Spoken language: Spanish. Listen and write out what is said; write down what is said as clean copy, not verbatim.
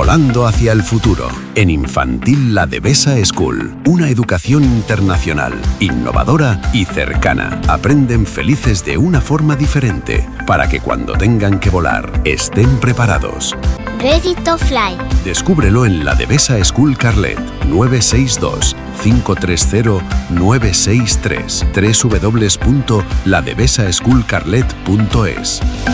Volando hacia el futuro. En Infantil La Devesa School. Una educación internacional, innovadora y cercana. Aprenden felices de una forma diferente, para que cuando tengan que volar, estén preparados. Ready to Fly. Descúbrelo en La Devesa School Carlet. 962-530-963. www.ladevesaschoolcarlet.es.